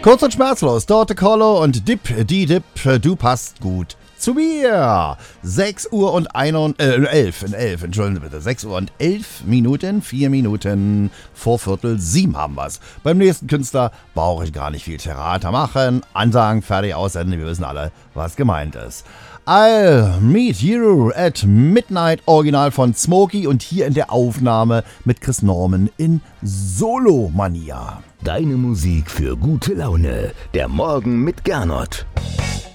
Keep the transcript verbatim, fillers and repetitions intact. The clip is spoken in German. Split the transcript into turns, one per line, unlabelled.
Kurz und schmerzlos, Dorte Collo und Dip, die Dip, du passt gut zu mir. sechs Uhr und ein, äh, elf, elf, entschuldigen Sie bitte, sechs Uhr und elf Minuten, vier Minuten vor Viertel sieben haben wir's. Beim nächsten Künstler brauche ich gar nicht viel Theater machen, Ansagen, fertig, aussenden, wir wissen alle, was gemeint ist. I'll Meet You at Midnight, Original von Smokey und hier in der Aufnahme mit Chris Norman in Solo-Mania.
Deine Musik für gute Laune, der Morgen mit Gernot.